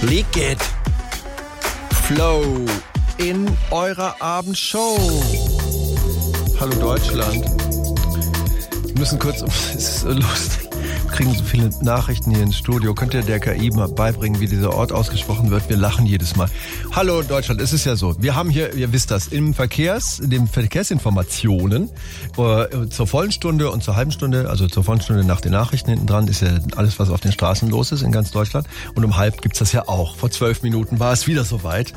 Liquid Flow in eurer Abendshow. Hallo Deutschland. Wir müssen kurz, es ist so lustig. Wir kriegen so viele Nachrichten hier ins Studio. Könnt ihr der KI mal beibringen, wie dieser Ort ausgesprochen wird? Wir lachen jedes Mal. Hallo Deutschland, es ist ja so. Wir haben hier, ihr wisst das, in den Verkehrsinformationen zur vollen Stunde und zur halben Stunde, also zur vollen Stunde nach den Nachrichten hinten dran, ist ja alles, was auf den Straßen los ist in ganz Deutschland. Und um halb gibt's das ja auch. Vor 12 Minuten war es wieder soweit.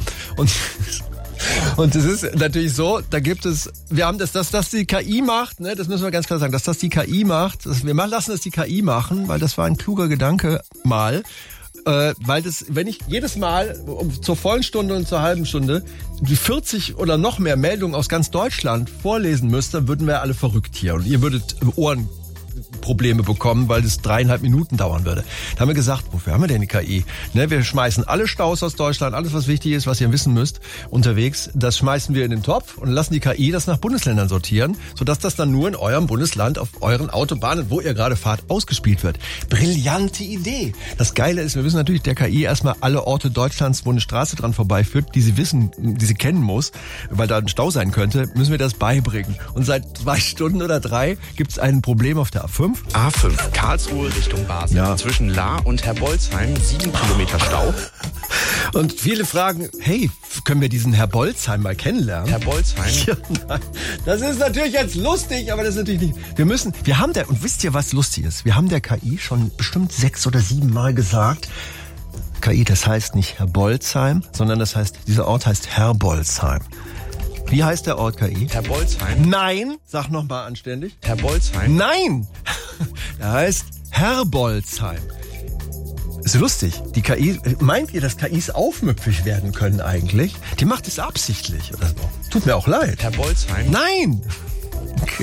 Und es ist natürlich so, da gibt es, wir haben das die KI macht, ne, das müssen wir ganz klar sagen, dass das die KI macht, lassen das die KI machen, weil das war ein kluger Gedanke mal, weil das, wenn ich jedes Mal zur vollen Stunde und zur halben Stunde die 40 oder noch mehr Meldungen aus ganz Deutschland vorlesen müsste, würden wir alle verrückt hier und ihr würdet Ohrenprobleme bekommen, weil das 3,5 Minuten dauern würde. Da haben wir gesagt, wofür haben wir denn die KI? Ne, wir schmeißen alle Staus aus Deutschland, alles was wichtig ist, was ihr wissen müsst, unterwegs, das schmeißen wir in den Topf und lassen die KI das nach Bundesländern sortieren, sodass das dann nur in eurem Bundesland auf euren Autobahnen, wo ihr gerade fahrt, ausgespielt wird. Brillante Idee. Das Geile ist, wir müssen natürlich der KI erstmal alle Orte Deutschlands, wo eine Straße dran vorbeiführt, die sie kennen muss, weil da ein Stau sein könnte, müssen wir das beibringen. Und seit 2 Stunden oder 3 gibt es ein Problem auf der A5. A5, Karlsruhe Richtung Basel. Ja. Zwischen Lahr und Herbolzheim 7 Kilometer Stau. Und viele fragen, hey, können wir diesen Herr Bolzheim mal kennenlernen? Herr Bolzheim? Ja, nein. Das ist natürlich jetzt lustig, aber das ist natürlich nicht. Und wisst ihr, was lustig ist? Wir haben der KI schon bestimmt 6 oder 7 Mal gesagt, KI, das heißt nicht Herr Bolzheim, sondern dieser Ort heißt Herbolzheim. Wie heißt der Ort, KI? Herbolzheim. Nein! Sag nochmal anständig. Herbolzheim. Nein! Er heißt Herbolzheim. Ist lustig. Die KI, meint ihr, dass KIs aufmüpfig werden können eigentlich? Die macht es absichtlich oder so. Tut mir auch leid. Herbolzheim. Nein! Okay.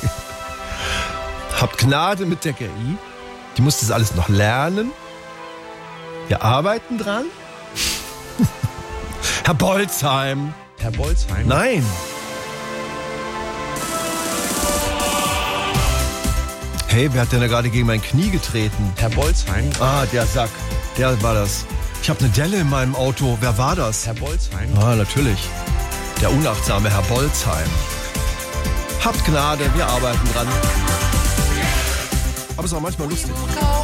Habt Gnade mit der KI. Die muss das alles noch lernen. Wir arbeiten dran. Herbolzheim. Herbolzheim. Nein! Hey, wer hat denn da gerade gegen mein Knie getreten? Herbolzheim. Ah, der Sack. Der war das. Ich habe eine Delle in meinem Auto. Wer war das? Herbolzheim. Ah, natürlich. Der unachtsame Herr Bolzheim. Habt Gnade, wir arbeiten dran. Aber es ist auch manchmal lustig.